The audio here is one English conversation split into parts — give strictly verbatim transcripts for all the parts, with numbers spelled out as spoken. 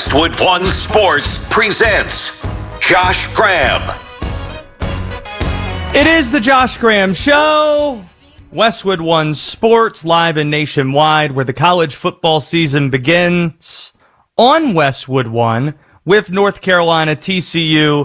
Westwood One Sports presents Josh Graham. It is the Josh Graham Show. Westwood One Sports, live and nationwide, where the college football season begins on Westwood One with North Carolina T C U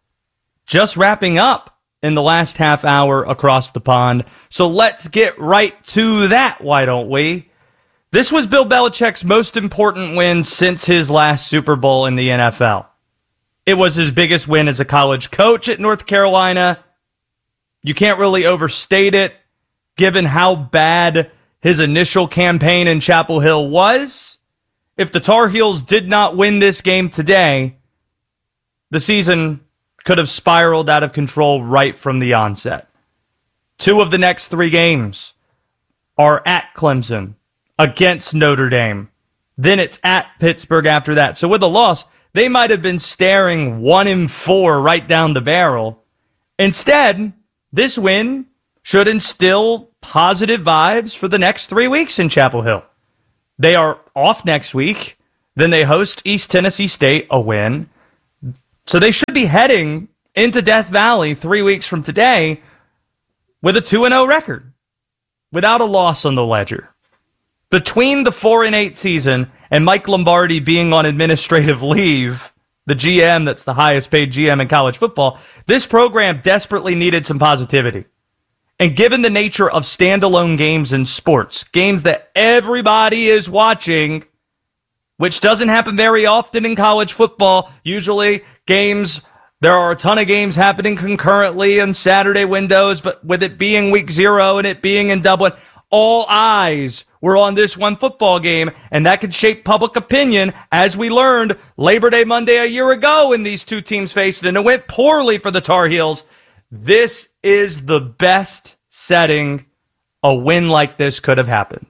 just wrapping up in the last half hour across the pond. So let's get right to that, why don't we? This was Bill Belichick's most important win since his last Super Bowl in the N F L. It was his biggest win as a college coach at North Carolina. You can't really overstate it, given how bad his initial campaign in Chapel Hill was. If the Tar Heels did not win this game today, the season could have spiraled out of control right from the onset. Two of the next three games are at Clemson, against Notre Dame. Then it's at Pittsburgh after that. So with a loss, they might have been staring one and four right down the barrel. Instead, this win should instill positive vibes for the next three weeks in Chapel Hill. They are off next week. Then they host East Tennessee State, a win. So they should be heading into Death Valley three weeks from today with a two and oh record, without a loss on the ledger. Between the four and eight season and Mike Lombardi being on administrative leave, the G M that's the highest paid G M in college football, this program desperately needed some positivity. And given the nature of standalone games in sports, games that everybody is watching, which doesn't happen very often in college football, usually games, there are a ton of games happening concurrently in Saturday windows, but with it being week zero and it being in Dublin, all eyes were on this one football game, and that could shape public opinion, as we learned Labor Day Monday a year ago when these two teams faced, and it went poorly for the Tar Heels. This is the best setting a win like this could have happened.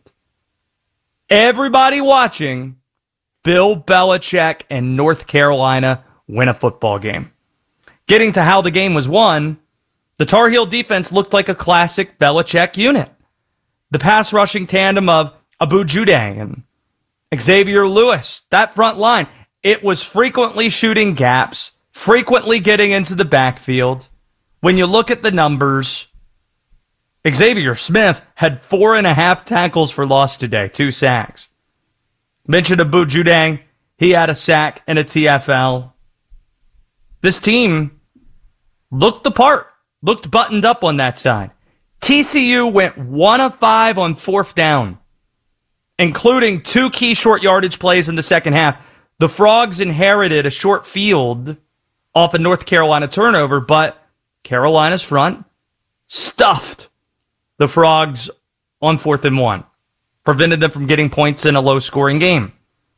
Everybody watching Bill Belichick and North Carolina win a football game. Getting to how the game was won, the Tar Heel defense looked like a classic Belichick unit. The pass rushing tandem of Abu Judang and Xavier Lewis, that front line, it was frequently shooting gaps, frequently getting into the backfield. When you look at the numbers, Xavier Smith had four and a half tackles for loss today, two sacks. Mentioned Abu Judang, he had a sack and a T F L. This team looked the part, looked buttoned up on that side. T C U went one of five on fourth down, including two key short yardage plays in the second half. The Frogs inherited a short field off a North Carolina turnover, but Carolina's front stuffed the Frogs on fourth and one, prevented them from getting points in a low-scoring game.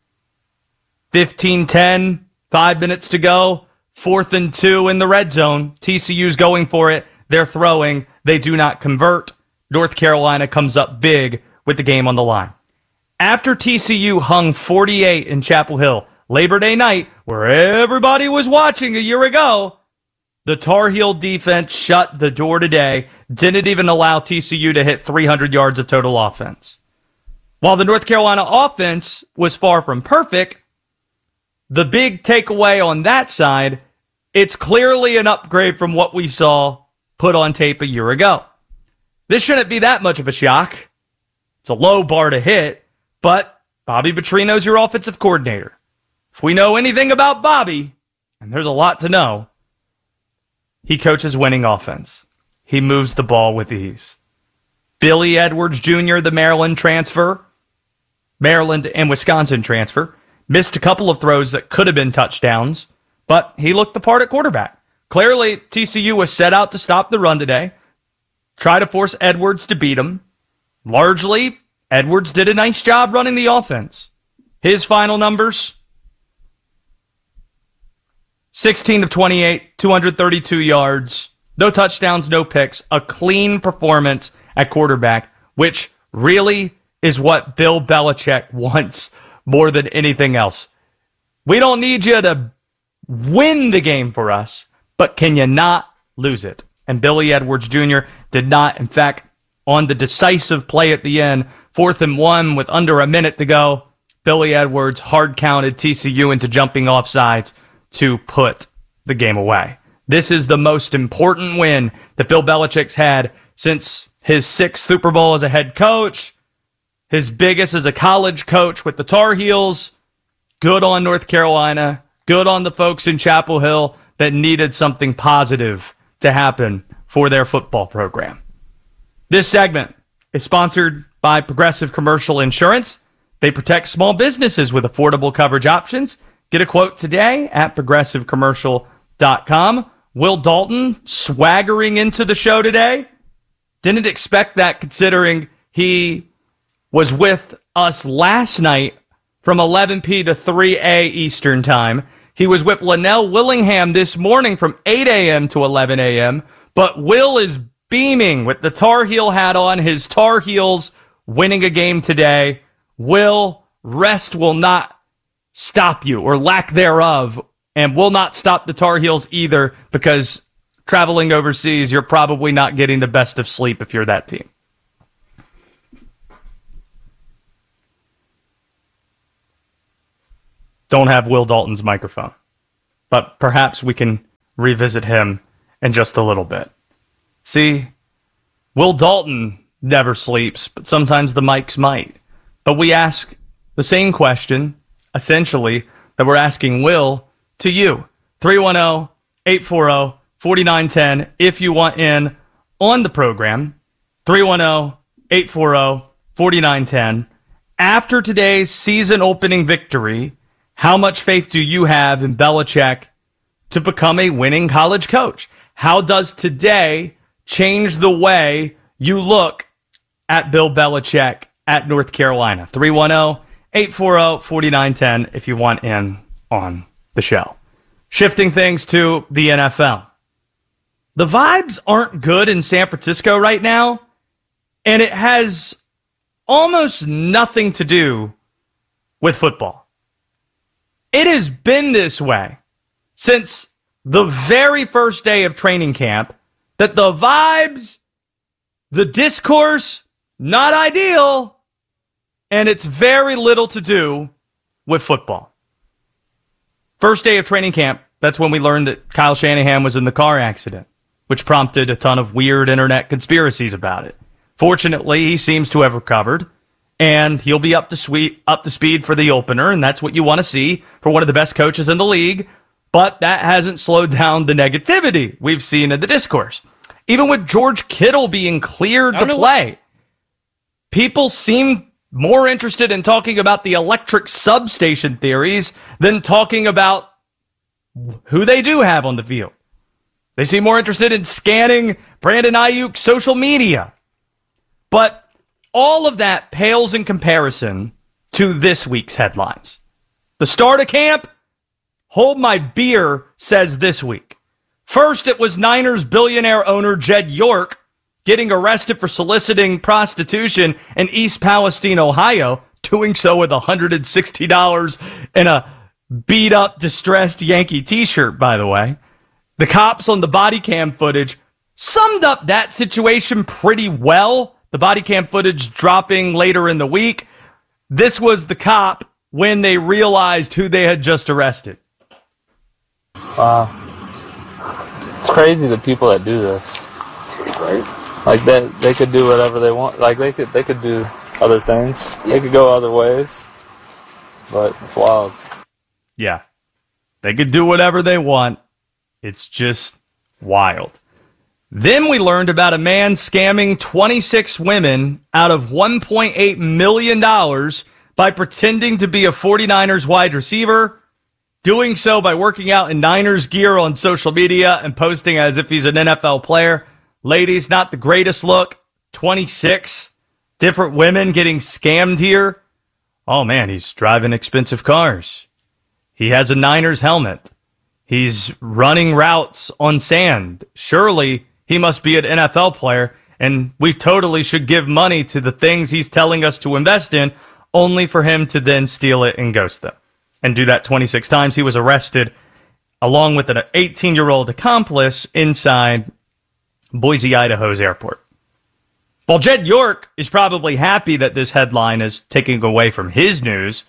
fifteen ten, five minutes to go, fourth and two in the red zone. T C U's going for it. They're throwing. They do not convert. North Carolina comes up big with the game on the line. After T C U hung forty-eight in Chapel Hill, Labor Day night, where everybody was watching a year ago, the Tar Heel defense shut the door today, didn't even allow T C U to hit three hundred yards of total offense. While the North Carolina offense was far from perfect, the big takeaway on that side, it's clearly an upgrade from what we saw put on tape a year ago. This shouldn't be that much of a shock. It's a low bar to hit, but Bobby Petrino's your offensive coordinator. If we know anything about Bobby, and there's a lot to know, he coaches winning offense. He moves the ball with ease. Billy Edwards Junior, the Maryland transfer, Maryland and Wisconsin transfer, missed a couple of throws that could have been touchdowns, but he looked the part at quarterback. Clearly, T C U was set out to stop the run today, try to force Edwards to beat him. Largely, Edwards did a nice job running the offense. His final numbers, sixteen of twenty-eight, two hundred thirty-two yards, no touchdowns, no picks, a clean performance at quarterback, which really is what Bill Belichick wants more than anything else. We don't need you to win the game for us, but can you not lose it? And Billy Edwards Junior did not. In fact, on the decisive play at the end, fourth and one with under a minute to go, Billy Edwards hard-counted T C U into jumping off sides to put the game away. This is the most important win that Bill Belichick's had since his sixth Super Bowl as a head coach, his biggest as a college coach with the Tar Heels. Good on North Carolina. Good on the folks in Chapel Hill that needed something positive to happen for their football program. This segment is sponsored by Progressive Commercial Insurance. They protect small businesses with affordable coverage options. Get a quote today at progressive commercial dot com. Will Dalton swaggering into the show today. Didn't expect that considering he was with us last night from eleven p.m. to three a.m. Eastern Time. He was with Linnell Willingham this morning from eight a.m. to eleven a.m. But Will is beaming with the Tar Heel hat on, his Tar Heels winning a game today. Will, rest will not stop you, or lack thereof, and will not stop the Tar Heels either, because traveling overseas, you're probably not getting the best of sleep if you're that team. Don't have Will Dalton's microphone, but perhaps we can revisit him in just a little bit. See, Will Dalton never sleeps, but sometimes the mics might. But we ask the same question, essentially, that we're asking Will to you. three one zero, eight four zero, four nine one zero if you want in on the program. three one zero, eight four zero, four nine one zero. After today's season opening victory, how much faith do you have in Belichick to become a winning college coach? How does today change the way you look at Bill Belichick at North Carolina? three one zero, eight four zero, four nine one zero if you want in on the show. Shifting things to the N F L. The vibes aren't good in San Francisco right now, and it has almost nothing to do with football. It has been this way since the very first day of training camp, that the vibes, the discourse, not ideal, and it's very little to do with football. First day of training camp, that's when we learned that Kyle Shanahan was in the car accident, which prompted a ton of weird internet conspiracies about it. Fortunately, he seems to have recovered, and he'll be up to sweet, up to speed for the opener, and that's what you want to see for one of the best coaches in the league. But that hasn't slowed down the negativity we've seen in the discourse. Even with George Kittle being cleared to play, what... people seem more interested in talking about the electric substation theories than talking about who they do have on the field. They seem more interested in scanning Brandon Ayuk's social media. But all of that pales in comparison to this week's headlines. The start of camp, Hold My Beer says this week. First, it was Niners billionaire owner Jed York getting arrested for soliciting prostitution in East Palestine, Ohio, doing so with one hundred sixty dollars and a beat-up, distressed Yankee t-shirt, by the way. The cops on the body cam footage summed up that situation pretty well. The body cam footage dropping later in the week. This was the cop when they realized who they had just arrested. Wow. It's crazy the people that do this. Right? Like that, they could do whatever they want. Like they could, they could do other things. Yeah. They could go other ways. But it's wild. Yeah. They could do whatever they want. It's just wild. Then we learned about a man scamming twenty-six women out of one point eight million dollars by pretending to be a 49ers wide receiver, doing so by working out in Niners gear on social media and posting as if he's an N F L player. Ladies, not the greatest look. twenty-six different women getting scammed here. Oh man, he's driving expensive cars. He has a Niners helmet. He's running routes on sand. Surely he must be an N F L player, and we totally should give money to the things he's telling us to invest in, only for him to then steal it and ghost them. And do that twenty-six times. He was arrested along with an eighteen-year-old accomplice inside Boise, Idaho's airport. While Jed York is probably happy that this headline is taking away from his news,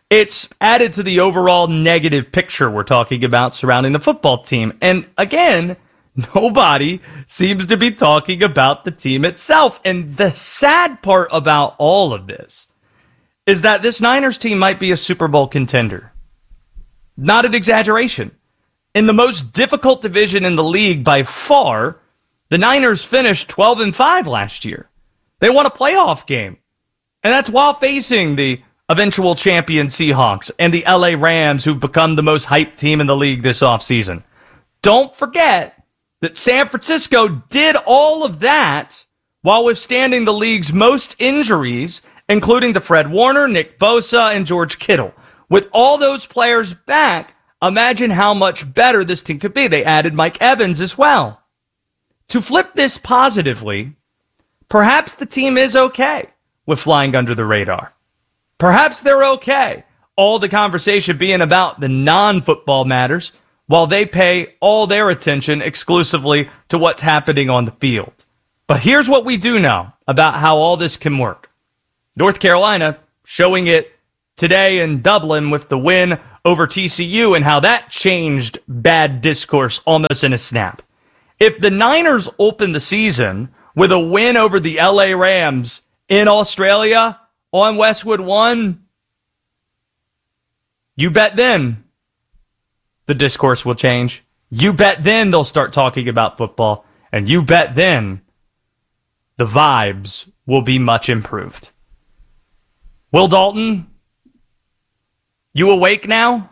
It's added to the overall negative picture we're talking about surrounding the football team. And again, nobody seems to be talking about the team itself. And the sad part about all of this is that this Niners team might be a Super Bowl contender. Not an exaggeration. In the most difficult division in the league by far, the Niners finished twelve and five last year. They won a playoff game. And that's while facing the eventual champion Seahawks and the L A Rams, who've become the most hyped team in the league this offseason. Don't forget that San Francisco did all of that while withstanding the league's most injuries, including to Fred Warner, Nick Bosa, and George Kittle. With all those players back, imagine how much better this team could be. They added Mike Evans as well. To flip this positively, perhaps the team is okay with flying under the radar. Perhaps they're okay, all the conversation being about the non-football matters, while they pay all their attention exclusively to what's happening on the field. But here's what we do know about how all this can work. North Carolina showing it today in Dublin with the win over T C U and how that changed bad discourse almost in a snap. If the Niners open the season with a win over the L A Rams in Australia on Westwood One, you bet then the discourse will change. You bet then they'll start talking about football. And you bet then the vibes will be much improved. Will Dalton, you awake now?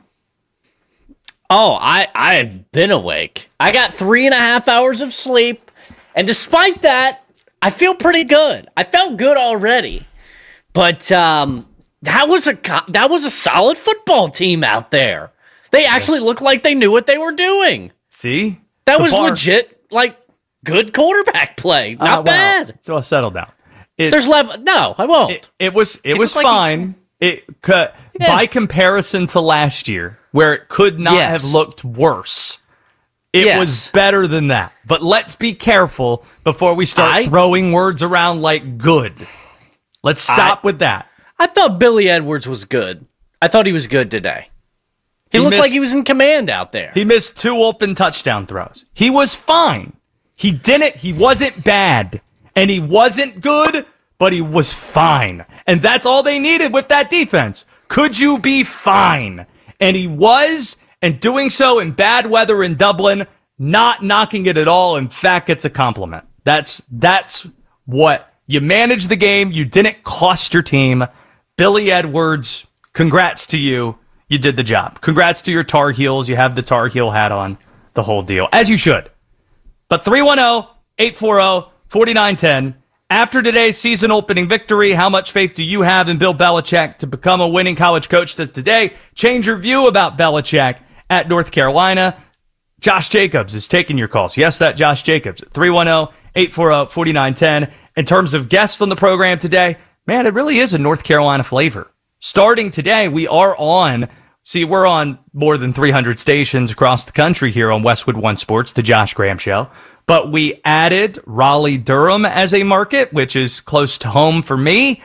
Oh, I, I've been awake. I got three and a half hours of sleep. And despite that, I feel pretty good. I felt good already. But um, that was a that was a solid football team out there. They actually looked like they knew what they were doing. See? That the was bar. legit, like, good quarterback play. Not uh, well, bad. So I'll settle down. It, There's level. No, I won't. It, it was it, It was looked like fine. It uh, Yeah. by comparison to last year, where it could not Yes. have looked worse. It Yes. was better than that. But let's be careful before we start I- throwing words around like good. Let's stop I- with that. I thought Billy Edwards was good. I thought he was good today. He, He looked missed- like he was in command out there. He missed two open touchdown throws. He was fine. He didn't, he wasn't bad. And he wasn't good, but he was fine. And that's all they needed with that defense. Could you be fine? And he was, and doing so in bad weather in Dublin, not knocking it at all. In fact, it's a compliment. That's that's what you managed the game. You didn't cost your team. Billy Edwards, congrats to you. You did the job. Congrats to your Tar Heels. You have the Tar Heel hat on, the whole deal, as you should. But three one zero, eight four zero, four nine one zero. After today's season opening victory, how much faith do you have in Bill Belichick to become a winning college coach? Does today change your view about Belichick at North Carolina? Josh Jacobs is taking your calls. Yes, that Josh Jacobs at three one zero, eight four zero, four nine one zero. In terms of guests on the program today, man, it really is a North Carolina flavor. Starting today, we are on, see, we're on more than three hundred stations across the country here on Westwood One Sports, the Josh Graham Show. But we added Raleigh-Durham as a market, which is close to home for me.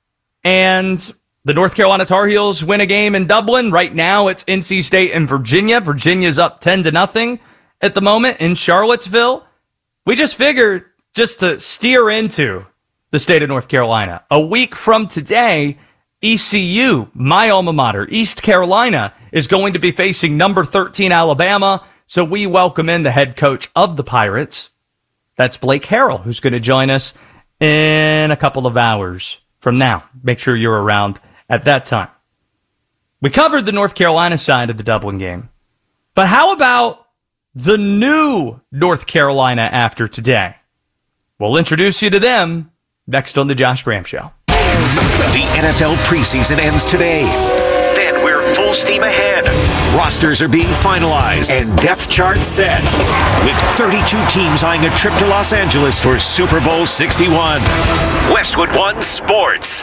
And the North Carolina Tar Heels win a game in Dublin. Right now, it's N C State and Virginia. Virginia's up ten to nothing at the moment in Charlottesville. We just figured just to steer into the state of North Carolina. A week from today, E C U, my alma mater, East Carolina, is going to be facing number thirteen Alabama. So we welcome in the head coach of the Pirates. That's Blake Harrell, who's going to join us in a couple of hours from now. Make sure you're around at that time. We covered the North Carolina side of the Dublin game. But how about the new North Carolina after today? We'll introduce you to them next on the Josh Graham Show. The N F L preseason ends today. Then we're full steam ahead. Rosters are being finalized and depth charts set. With thirty-two teams eyeing a trip to Los Angeles for Super Bowl sixty-one. Westwood One Sports.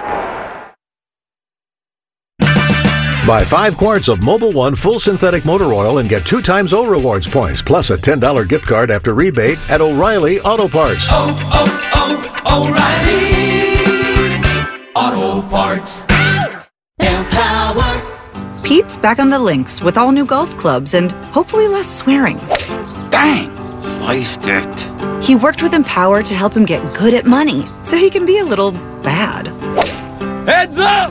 Buy five quarts of Mobil One full synthetic motor oil and get two times O Rewards points, plus a ten dollars gift card after rebate at O'Reilly Auto Parts. Oh, oh, oh, O'Reilly Auto Parts. Empower Pete's back on the links with all new golf clubs and hopefully less swearing. Dang! Sliced it. He worked with Empower to help him get good at money, so he can be a little bad. Heads up!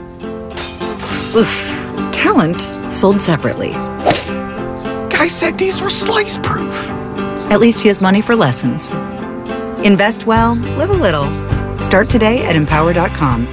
Oof. Talent sold separately. Guy said these were slice proof. At least he has money for lessons. Invest well, live a little. Start today at empower dot com.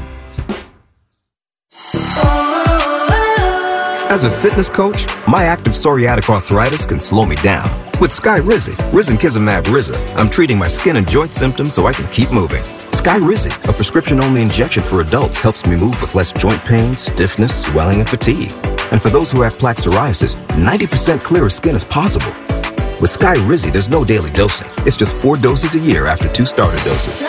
As a fitness coach, my active psoriatic arthritis can slow me down. With Skyrizi, risankizumab Riza, I'm treating my skin and joint symptoms so I can keep moving. Skyrizi, a prescription-only injection for adults, helps me move with less joint pain, stiffness, swelling, and fatigue. And for those who have plaque psoriasis, ninety percent clearer skin is possible. With Skyrizi, there's no daily dosing. It's just four doses a year after two starter doses.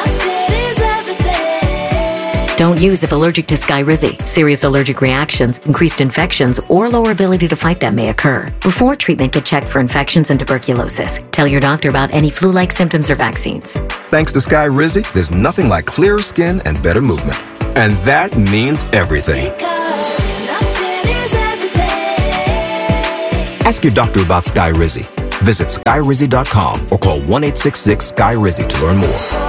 Don't use if allergic to Skyrizi. Serious allergic reactions, increased infections, or lower ability to fight them may occur. Before treatment, get checked for infections and tuberculosis. Tell your doctor about any flu-like symptoms or vaccines. Thanks to Skyrizi, there's nothing like clearer skin and better movement. And that means everything. Ask your doctor about Skyrizi. Visit Skyrizi dot com or call one eight six six Skyrizi to learn more.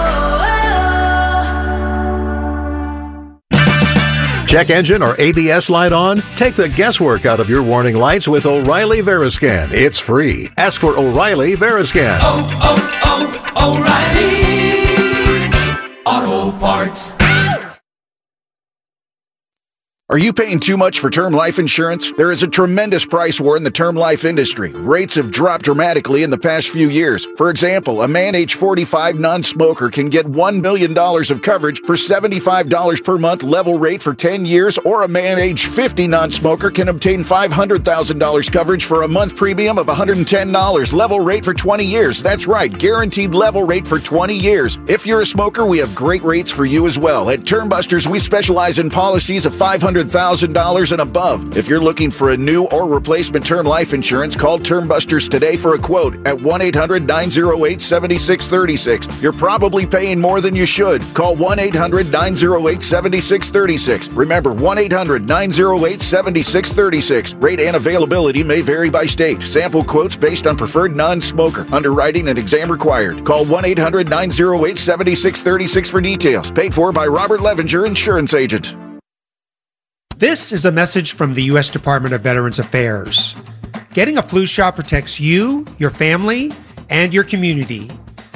Check engine or A B S light on? Take the guesswork out of your warning lights with O'Reilly Veriscan. It's free. Ask for O'Reilly Veriscan. Oh, oh, oh, O'Reilly Auto Parts. Are you paying too much for term life insurance? There is a tremendous price war in the term life industry. Rates have dropped dramatically in the past few years. For example, a man age forty-five non-smoker can get one million dollars of coverage for seventy-five dollars per month level rate for ten years, or a man age fifty non-smoker can obtain five hundred thousand dollars coverage for a month premium of one hundred ten dollars level rate for twenty years. That's right, guaranteed level rate for twenty years. If you're a smoker, we have great rates for you as well. At Termbusters, we specialize in policies of five hundred thousand dollars and above. If you're looking for a new or replacement term life insurance, call Termbusters today for a quote at one eight hundred nine oh eight seven six three six. You're probably paying more than you should. Call one eight hundred nine oh eight seven six three six. Remember, one eight hundred nine oh eight seven six three six. Rate and availability may vary by state. Sample quotes based on preferred non-smoker. Underwriting and exam required. Call one eight hundred nine oh eight seven six three six for details. Paid for by Robert Levenger, Insurance Agent. This is a message from the U S Department of Veterans Affairs. Getting a flu shot protects you, your family, and your community.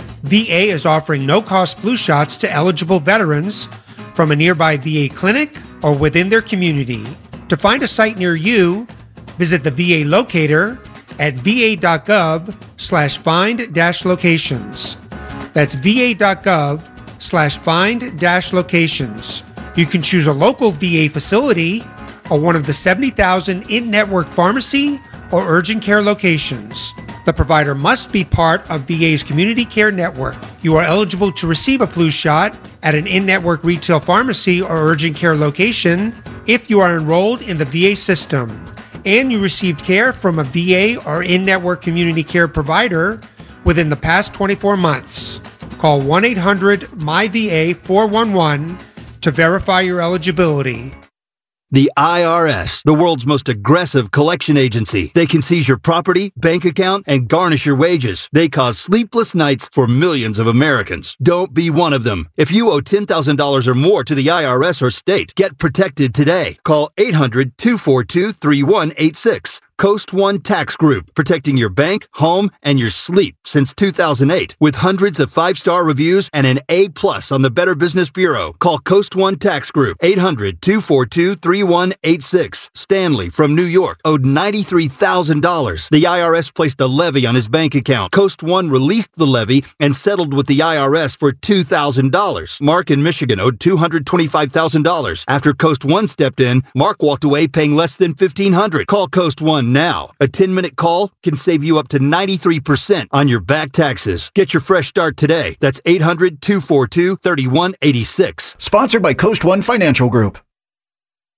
V A is offering no-cost flu shots to eligible veterans from a nearby V A clinic or within their community. To find a site near you, visit the V A locator at va.gov slash find dash locations. That's va.gov slash find dash locations. You can choose a local V A facility or one of the seventy thousand in-network pharmacy or urgent care locations. The provider must be part of V A's community care network. You are eligible to receive a flu shot at an in-network retail pharmacy or urgent care location if you are enrolled in the V A system and you received care from a V A or in-network community care provider within the past twenty-four months. Call one eight hundred M Y V A four one one to verify your eligibility. The I R S, the world's most aggressive collection agency. They can seize your property, bank account, and garnish your wages. They cause sleepless nights for millions of Americans. Don't be one of them. If you owe ten thousand dollars or more to the I R S or state, get protected today. Call eight hundred two four two three one eight six. Coast One Tax Group, protecting your bank, home, and your sleep since two thousand eight. With hundreds of five-star reviews and an A plus on the Better Business Bureau. Call Coast One Tax Group, eight hundred two four two three one eight six. Stanley from New York owed ninety-three thousand dollars. The I R S placed a levy on his bank account. Coast One released the levy and settled with the I R S for two thousand dollars. Mark in Michigan owed two hundred twenty-five thousand dollars. After Coast One stepped in, Mark walked away paying less than fifteen hundred dollars. Call Coast One now. A ten-minute call can save you up to ninety-three percent on your back taxes. Get your fresh start today. That's eight hundred two four two three one eight six. Sponsored by Coast One Financial Group.